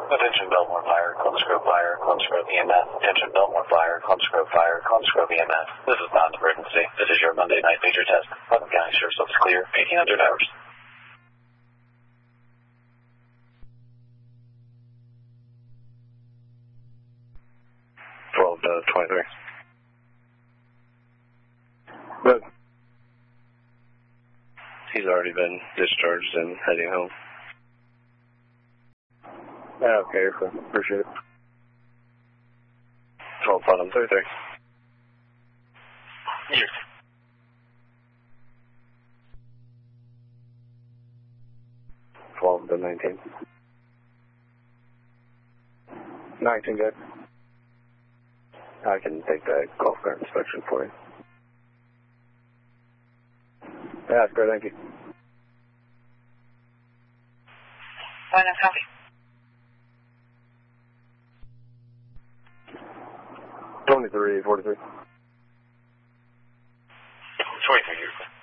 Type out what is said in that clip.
Attention Belmore Fire, Columbus Grove Fire, Columbus Grove EMS. Attention Belmore Fire, Columbus Grove Fire, Columbus Grove EMS. This is not an emergency. This is your Monday night major test. Putnam County Sheriff's Office clear, 1800 hours. 12 to 23. Good. He's already been discharged and heading home. Yeah, okay, appreciate it. 12 Putnam 33. Yes. 12 to 19. 19, good. I can take that golf cart inspection for you. Yeah, that's great, thank you. Fine, I'm copy. 23, 43. 23,